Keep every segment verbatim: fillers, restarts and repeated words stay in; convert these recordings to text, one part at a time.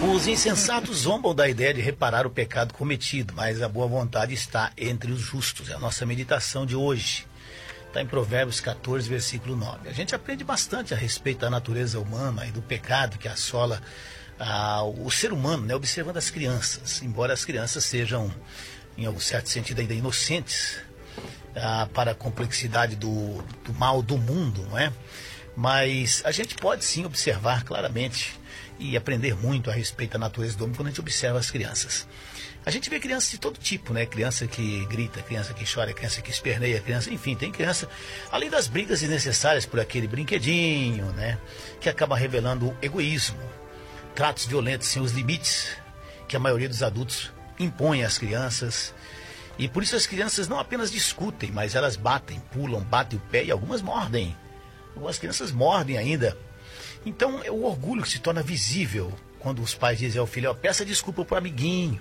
Os insensatos zombam da ideia de reparar o pecado cometido, mas a boa vontade está entre os justos. É a nossa meditação de hoje. Está em Provérbios quatorze, versículo nove. A gente aprende bastante a respeito da natureza humana e do pecado que assola ah, o ser humano, né? Observando as crianças. Embora as crianças sejam, em algum certo sentido, ainda inocentes ah, para a complexidade do, do mal do mundo, não é? Mas a gente pode sim observar claramente e aprender muito a respeito da natureza do homem quando a gente observa as crianças. A gente vê crianças de todo tipo, né? Criança que grita, criança que chora, criança que esperneia, criança, enfim, tem criança, além das brigas desnecessárias por aquele brinquedinho, né? Que acaba revelando o egoísmo, tratos violentos sem os limites que a maioria dos adultos impõe às crianças. E por isso as crianças não apenas discutem, mas elas batem, pulam, batem o pé e algumas mordem. Algumas crianças mordem ainda. Então é o orgulho que se torna visível quando os pais dizem ao filho, ó, peça desculpa para o amiguinho.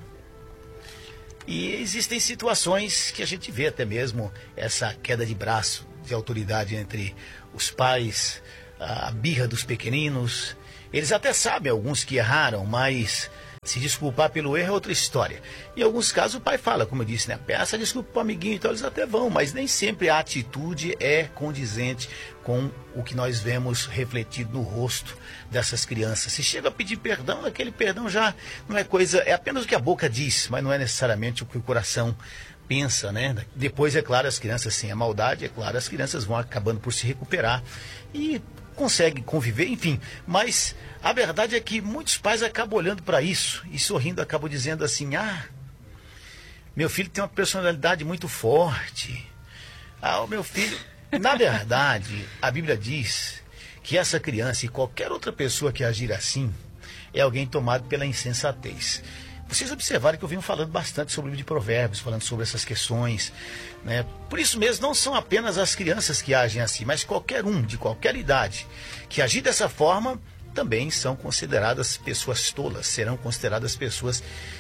E existem situações que a gente vê até mesmo essa queda de braço de autoridade entre os pais, a birra dos pequeninos. Eles até sabem, alguns, que erraram, mas se desculpar pelo erro é outra história. Em alguns casos o pai fala, como eu disse, né? Peça desculpa para o amiguinho, então eles até vão, mas nem sempre a atitude é condizente com o que nós vemos refletido no rosto dessas crianças. Se chega a pedir perdão, aquele perdão já não é coisa, é apenas o que a boca diz, mas não é necessariamente o que o coração pensa, né? Depois, é claro, as crianças, sem a maldade, é claro, as crianças vão acabando por se recuperar e conseguem conviver, enfim. Mas a verdade é que muitos pais acabam olhando para isso e sorrindo, acabam dizendo assim, ah, meu filho tem uma personalidade muito forte. Ah, o meu filho... Na verdade, a Bíblia diz que essa criança e qualquer outra pessoa que agir assim é alguém tomado pela insensatez. Vocês observaram que eu venho falando bastante sobre o livro de Provérbios, falando sobre essas questões, né? Por isso mesmo, não são apenas as crianças que agem assim, mas qualquer um, de qualquer idade, que agir dessa forma, também são consideradas pessoas tolas, serão consideradas pessoas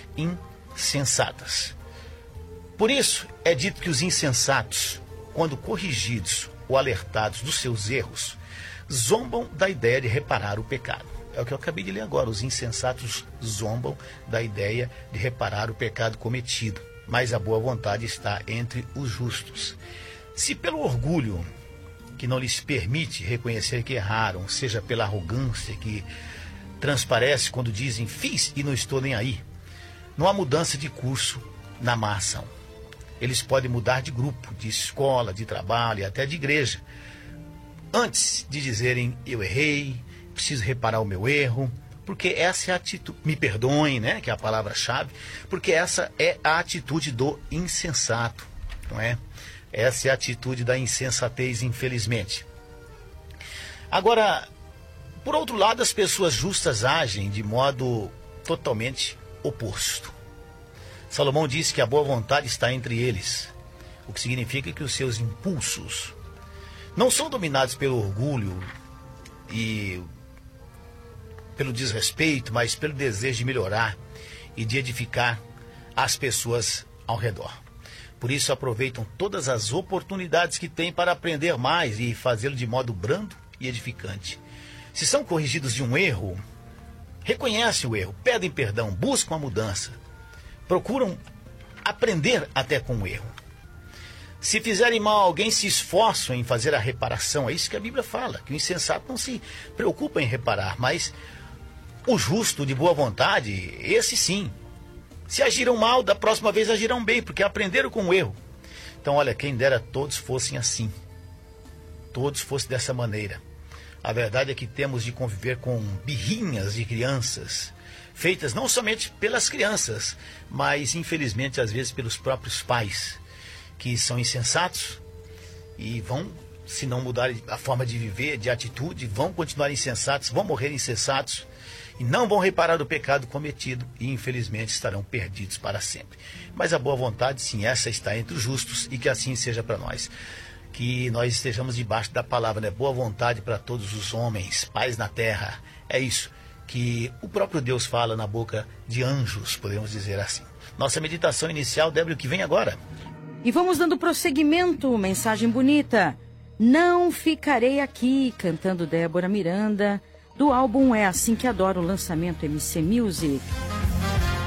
insensatas. Por isso, é dito que os insensatos, quando corrigidos ou alertados dos seus erros, zombam da ideia de reparar o pecado. É o que eu acabei de ler agora. Os insensatos zombam da ideia de reparar o pecado cometido, mas a boa vontade está entre os justos. Se pelo orgulho que não lhes permite reconhecer que erraram, seja pela arrogância que transparece quando dizem fiz e não estou nem aí, não há mudança de curso na má ação. Eles podem mudar de grupo, de escola, de trabalho e até de igreja. Antes de dizerem, eu errei, preciso reparar o meu erro, porque essa é a atitude, me perdoem, né, que é a palavra-chave, porque essa é a atitude do insensato, não é? Essa é a atitude da insensatez, infelizmente. Agora, por outro lado, as pessoas justas agem de modo totalmente oposto. Salomão disse que a boa vontade está entre eles, o que significa que os seus impulsos não são dominados pelo orgulho e pelo desrespeito, mas pelo desejo de melhorar e de edificar as pessoas ao redor. Por isso aproveitam todas as oportunidades que têm para aprender mais e fazê-lo de modo brando e edificante. Se são corrigidos de um erro, reconhecem o erro, pedem perdão, buscam a mudança, procuram aprender até com o erro. Se fizerem mal a alguém, se esforçam em fazer a reparação. É isso que a Bíblia fala, que o insensato não se preocupa em reparar, mas o justo de boa vontade, esse sim. Se agiram mal, da próxima vez agirão bem, porque aprenderam com o erro. Então, olha, quem dera todos fossem assim. Todos fossem dessa maneira. A verdade é que temos de conviver com birrinhas de crianças, feitas não somente pelas crianças, mas infelizmente às vezes pelos próprios pais, que são insensatos e vão, se não mudarem a forma de viver, de atitude, vão continuar insensatos, vão morrer insensatos e não vão reparar o pecado cometido e infelizmente estarão perdidos para sempre. Mas a boa vontade, sim, essa está entre os justos e que assim seja para nós. Que nós estejamos debaixo da palavra, né? Boa vontade para todos os homens, paz na terra. É isso que o próprio Deus fala na boca de anjos, podemos dizer assim. Nossa meditação inicial, Débora, o que vem agora? E vamos dando prosseguimento, mensagem bonita. Não ficarei aqui, cantando Débora Miranda, do álbum É Assim Que Adoro, o lançamento M C Music.